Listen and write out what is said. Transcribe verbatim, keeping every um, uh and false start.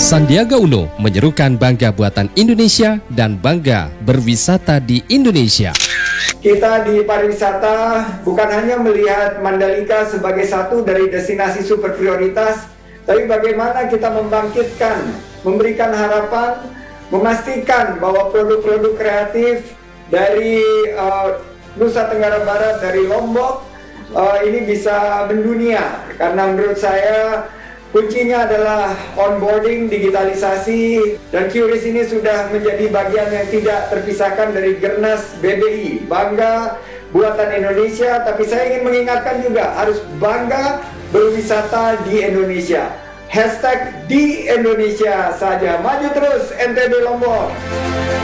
Sandiaga Uno menyerukan bangga buatan Indonesia dan bangga berwisata di Indonesia. Kita di pariwisata bukan hanya melihat Mandalika sebagai satu dari destinasi super prioritas, tapi bagaimana kita membangkitkan, memberikan harapan, memastikan bahwa produk-produk kreatif dari uh, Nusa Tenggara Barat, dari Lombok, uh, ini bisa mendunia. Karena menurut saya kuncinya adalah onboarding, digitalisasi, dan Q R I S ini sudah menjadi bagian yang tidak terpisahkan dari Gernas B B I. Bangga buatan Indonesia, tapi saya ingin mengingatkan juga harus bangga berwisata di Indonesia. Hashtag di Indonesia saja. Maju terus N T B Lombok.